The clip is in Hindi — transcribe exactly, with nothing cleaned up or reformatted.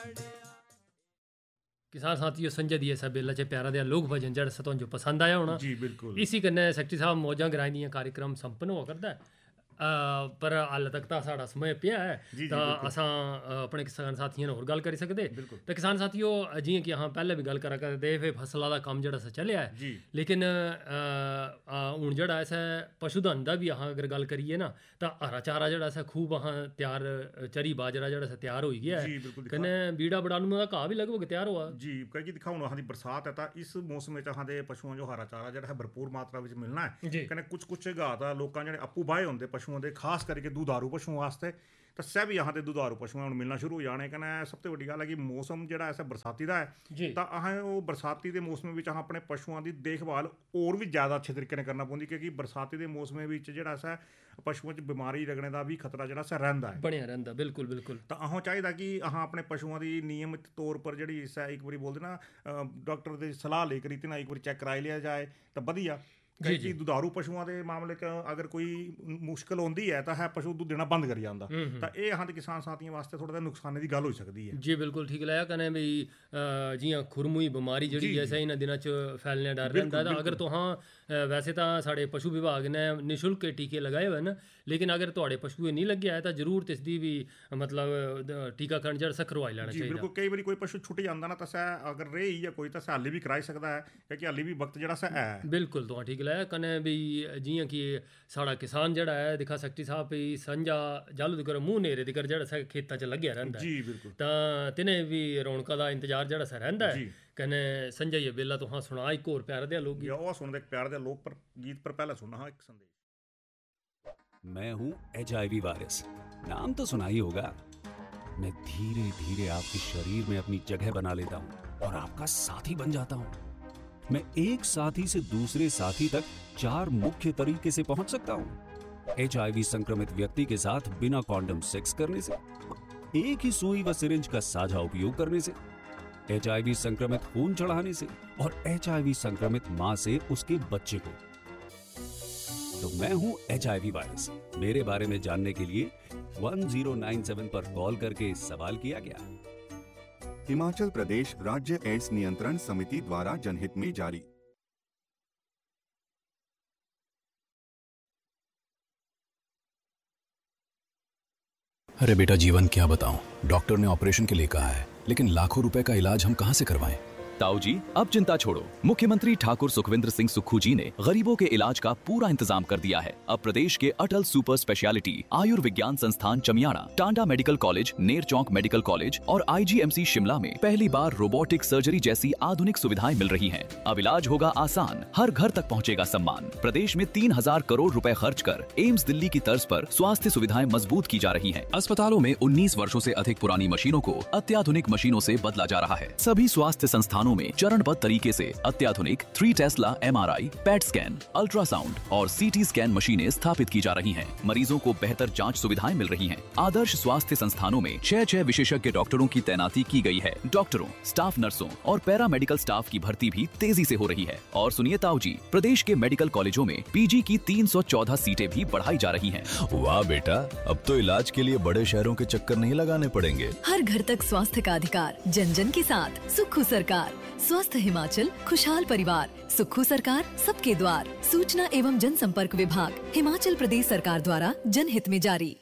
किसान साथियों, संजय दी ऐसा बेला च प्यारा दे लोक भजन जड़ सतों जो पसंद आया होना जी बिल्कुल। इसी कन्नै सेक्रेटरी साहब मौजां ग्राएं दियां कार्यक्रम संपन्न हुआ करदा है। पर हाल तक तो साढ़ा समय पिया है तो असां अपने किसान साथियों ने होर गल करी सकदे। तो किसान साथियों, जियां कि अहां पहले भी गल करा करदे हे फसलां दा कम्म जेह्ड़ा सा चलेआ है, लेकिन हुण जेह्ड़ा ऐसा पशुधन दा भी अहां अगर गल करिए ना तो हरा चारा जेह्ड़ा ऐसा खूब अहां तैयार चरी बाजरा जेह्ड़ा सा तैयार होई गया है, कन्नै बीड़ा बड़ानू दा घाह भी लगभग तैयार होआ जी। क्योंकि दिखा हुण अहां दी बरसात है तो इस मौसम च अहां दे पशुओं जो हरा चारा जेह्ड़ा है भरपूर मात्रा विच मिलना है। कन्नै कुछ कुछ घाह दा लोकां जेह्ड़े अप्पू बाहे होंदे पशुओं दे, खास करके दुधारू पशुओं वास्ते तो सै भी अहां दे दुधारू पशुओं हुण मिलना शुरू हो जाने। कन्नै सब तो वड्डी गल्ल है कि मौसम जेह्ड़ा ऐसा बरसाती दा है तो अहां ओह् बरसाती दे मौसम विच अहां अपने पशुओं दी देखभाल होर भी ज़्यादा अच्छे तरीके नाल करना पौंदी, क्योंकि बरसाती दे मौसम विच जेह्ड़ा ऐसा पशुओं च बीमारी लगने का भी खतरा जेह्ड़ा ऐसा रैंह्दा है, बनेआ रैंह्दा। बिल्कुल बिल्कुल। तो अहां चाहिदा कि अहां अपने पशुओं दी नियमित तौर पर जेह्ड़ी इक बारी बोलदे ना डॉक्टर दी सलाह लेकर इतना एक बारी चेक कराई लिया जाए तो वधिया। क्योंकि दुधारू पशुओं के मामले च अगर कोई मुश्किल होंदी है तो है पशु दुद्ध देना बंद करी जांदा, तो ये अहां दे किसान साथियों वास्ते थोड़ा जिहा नुकसाने दी गल हो सकदी है। जी बिल्कुल ठीक लाया। कन्नै भी जियां खुरमुई बीमारी जेह्ड़ी ऐसा इन्हां दिनां च फैलने दा डर रैंह्दा है। अगर तुहां वैसे तो साढ़े पशु विभाग ने निशुल्क टीके लगाए हुए न, लेकिन अगर तुहाड़े पशुए नहीं लग्गेआ है तो जरूर इसदी भी मतलब टीकाकरण जेह्ड़ा सा करवाई लैना चाहिदा। बिल्कुल। कई बारी कोई पशु छुट जांदा ना तो सै अगर रेही या कोई तो सै हाली भी कराई सकदा है, क्योंकि हाली भी वक्त जेह्ड़ा सा है। बिल्कुल तुहां ठीक लाया। कन्नै भी जियां कि साढ़ा किसान जेह्ड़ा है दिक्खा सेक्रेटरी साहब भी संझा जालू दिक्कर मूंह नेरे दिक्कर जेह्ड़ा सा खेतां च लग्गेआ रैंह्दा है। जी बिल्कुल। तां तिन्हें भी रौनका दा इंतजार जेह्ड़ा सा रैंह्दा है। कन्नै संजय ये बेला तुहां सुना एक होर प्यार दे लोक गीत। ओह् सुनदे प्यार दे लोक पर गीत पर पहले सुनना एक संदेश। मैं हूं एच आई वी वायरस, नाम तो सुना ही होगा। मैं धीरे धीरे आपके शरीर में अपनी जगह बना लेता हूं और आपका साथी बन जाता हूं। मैं एक साथी से दूसरे साथी तक चार मुख्य तरीके से पहुंच सकता हूं। एच आई वी संक्रमित व्यक्ति के साथ बिना कॉन्डम सेक्स करने से, एक ही सुई व सिरिंज का साझा उपयोग करने से, एच आई वी संक्रमित खून चढ़ाने से और एच आई वी संक्रमित मां से उसके बच्चे को। तो मैं हूं एच आई वी वायरस। मेरे बारे में जानने के लिए वन ज़ीरो नाइन सेवन पर कॉल करके सवाल किया गया। हिमाचल प्रदेश राज्य एड्स नियंत्रण समिति द्वारा जनहित में जारी। अरे बेटा, जीवन क्या बताऊं, डॉक्टर ने ऑपरेशन के लिए कहा है, लेकिन लाखों रुपए का इलाज हम कहां से करवाएं? ताऊ जी, अब चिंता छोड़ो। मुख्यमंत्री ठाकुर सुखविंद्र सिंह सुक्खू जी ने गरीबों के इलाज का पूरा इंतजाम कर दिया है। अब प्रदेश के अटल सुपर स्पेशलिटी आयुर्विज्ञान संस्थान चमियाड़ा, टांडा मेडिकल कॉलेज, नेर चौक मेडिकल कॉलेज और आई जी एम सी शिमला में पहली बार रोबोटिक सर्जरी जैसी आधुनिक सुविधाएं मिल रही हैं। अब इलाज होगा आसान, हर घर तक पहुंचेगा सम्मान। प्रदेश में तीन हजार करोड़ रुपए खर्च कर एम्स दिल्ली की तर्ज पर स्वास्थ्य सुविधाएं मजबूत की जा रही हैं। अस्पतालों में उन्नीस वर्षों से अधिक पुरानी मशीनों को अत्याधुनिक मशीनों से बदला जा रहा है। सभी स्वास्थ्य संस्थानों में चरणबद्ध तरीके से अत्याधुनिक थ्री टेस्ला एम आर आई, पैट स्कैन, अल्ट्रासाउंड और सी टी स्कैन मशीनें स्थापित की जा रही हैं। मरीजों को बेहतर जांच सुविधाएं मिल रही हैं। आदर्श स्वास्थ्य संस्थानों में छह छह विशेषज्ञ डॉक्टरों की तैनाती की गई है। डॉक्टरों, स्टाफ नर्सों और पैरा मेडिकल स्टाफ की भर्ती भी तेजी से हो रही है। और सुनिए ताऊ जी, प्रदेश के मेडिकल कॉलेजों में पीजी की तीन सौ चौदह सीटें भी बढ़ाई जा रही हैं। वाह बेटा, अब तो इलाज के लिए बड़े शहरों के चक्कर नहीं लगाने पड़ेंगे। हर घर तक स्वास्थ्य का अधिकार, जन जन के साथ सुक्खू सरकार। स्वस्थ हिमाचल, खुशहाल परिवार, सुक्खू सरकार सबके द्वार। सूचना एवं जनसंपर्क विभाग, हिमाचल प्रदेश सरकार द्वारा जनहित में जारी।